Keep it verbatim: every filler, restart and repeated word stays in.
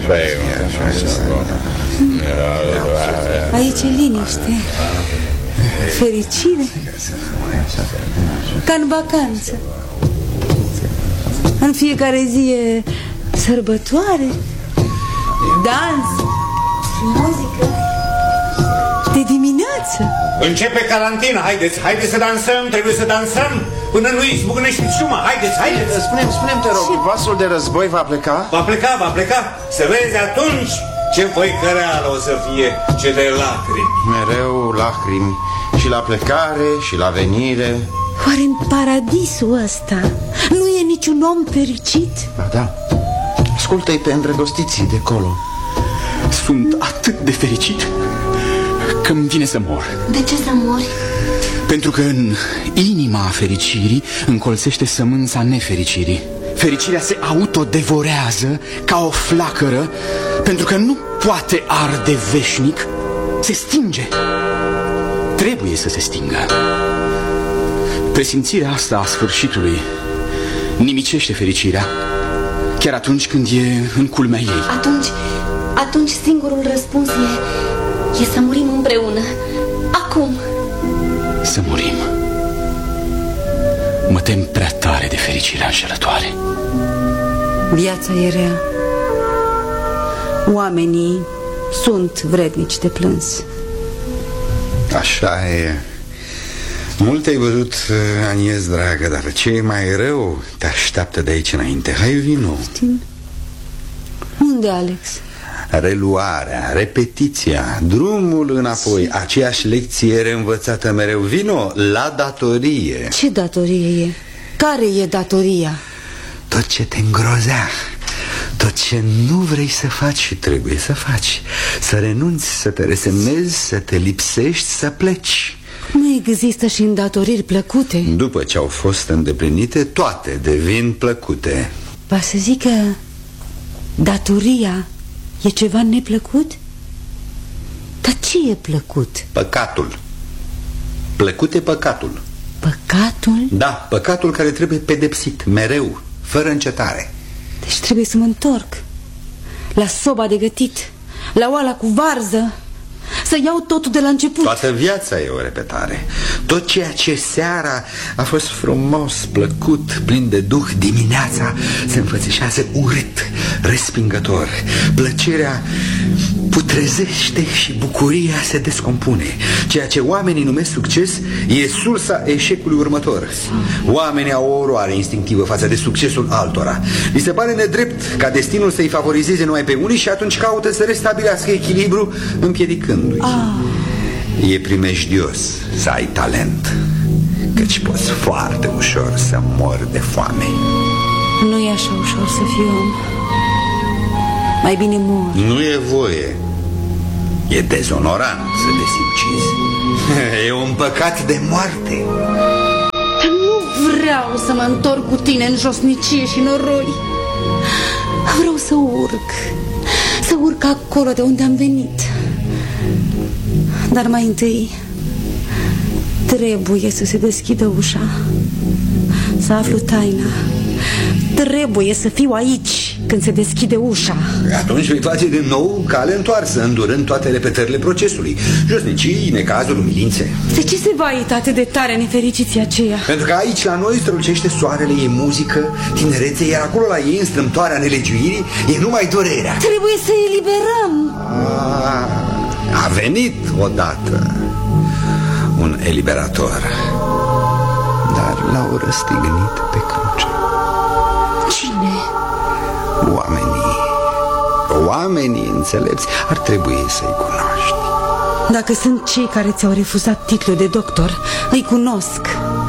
Aici e liniște, fericire, ca în vacanță. În fiecare zi e sărbătoare, dans, muzică. De dimineață începe carantina, haideți, haideți să dansăm, trebuie să dansăm până nu izbucnește ciuma, haideți, haideți. Spune-mi, spune-mi, te rog, vasul de război va pleca? Va pleca, va pleca, să vezi atunci ce făicăreală o să fie, ce de lacrimi. Mereu lacrimi, și la plecare, și la venire. Oare în paradisul ăsta nu e niciun om fericit? Ba da, ascultă-i pe îndrăgostiții de colo. Sunt atât de fericit că îmi vine să mor. De ce să mori? Pentru că în inima fericirii încolțește sămânța nefericirii. Fericirea se autodevorează ca o flacără, pentru că nu poate arde veșnic, se stinge. Trebuie să se stingă. Presimțirea asta a sfârșitului nimicește fericirea, chiar atunci când e în culmea ei. Atunci, atunci singurul răspuns e, e să murim împreună. Acum. Să murim. Mă tem prea tare de fericirea înșelătoare. Viața e rea. Oamenii sunt vrednici de plâns. Așa e. Mult ai văzut, Anies, dragă, dar ce e mai rău te așteaptă de aici înainte. Hai, vino. Știm. Unde, Alex? Reluarea, repetiția, drumul înapoi, aceeași lecție reînvățată mereu. Vino la datorie. Ce datorie e? Care e datoria? Tot ce te îngrozea, tot ce nu vrei să faci și trebuie să faci. Să renunți, să te resemnezi, să te lipsești, să pleci. Nu există și îndatoriri plăcute? După ce au fost îndeplinite, toate devin plăcute. Va să zic că datoria e ceva neplăcut? Dar ce e plăcut? Păcatul. Plăcut e păcatul. Păcatul? Da, păcatul care trebuie pedepsit, mereu, fără încetare. Deci trebuie să mă întorc la soba de gătit, la oala cu varză, să iau totul de la început. Toată viața e o repetare. Tot ceea ce seara a fost frumos, plăcut, plin de duh, dimineața se înfățișează urât, respingător. Plăcerea putrezește și bucuria se descompune. Ceea ce oamenii numesc succes e sursa eșecului următor. Oamenii au o oroare instinctivă față de succesul altora. Li se pare nedrept ca destinul să-i favorizeze numai pe unii și atunci caută să restabilească echilibru împiedicându-i. Ah. E primejdios să ai talent, căci poți foarte ușor să mori de foame. Nu e așa ușor să fiu om. Mai bine mor. Nu e voie. E dezonorant să te simțizi. E un păcat de moarte. Dar nu vreau să mă întorc cu tine în josnicie și noroi. Vreau să urc. Să urc acolo de unde am venit. Dar mai întâi trebuie să se deschidă ușa, să aflu taina. Trebuie să fiu aici când se deschide ușa. Atunci vei face din nou cale întoarsă, îndurând toate repetările procesului. Josnicii, necazuri, umilințe. De ce se va uita atât de tare nefericiții aceia? Pentru că aici la noi strălucește soarele, e muzică, tinerețe, iar acolo la ei, în strâmtoarea nelegiuirii, e numai durerea. Trebuie să eliberăm. A, a venit odată un eliberator, dar l-au răstignit pe cruce. Cine? Oamenii. Oamenii înțelepți ar trebui să-i cunoști. Dacă sunt cei care ți-au refuzat titlul de doctor, îi cunosc.